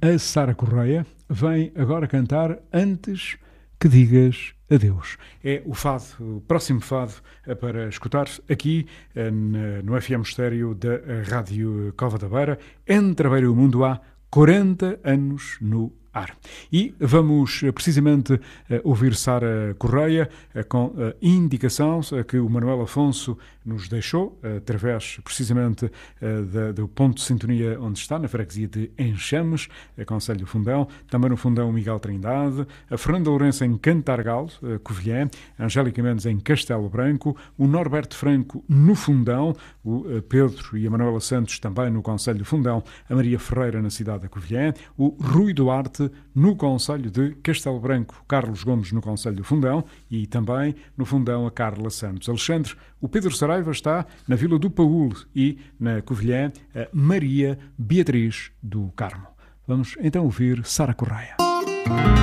A Sara Correia vem agora cantar Antes que Digas Adeus. É o fado, o próximo fado para escutar aqui no FM Estéreo da Rádio Cova da Beira. Entre a Beira e o Mundo há 40 anos no ar. E vamos precisamente ouvir Sara Correia com a indicação que o Manuel Afonso nos deixou, através precisamente do ponto de sintonia onde está, na freguesia de Enxames, concelho do Fundão, também no Fundão Miguel Trindade, a Fernanda Lourenço em Cantargal, Covilhã, a Angélica Mendes em Castelo Branco, o Norberto Franco no Fundão, o Pedro e a Manuela Santos também no concelho do Fundão, a Maria Ferreira na cidade da Covilhã, o Rui Duarte no concelho de Castelo Branco, Carlos Gomes no concelho do Fundão e também no Fundão a Carla Santos. Alexandre, o Pedro Saraiva está na Vila do Paúl e na Covilhã a Maria Beatriz do Carmo. Vamos então ouvir Sara Correia.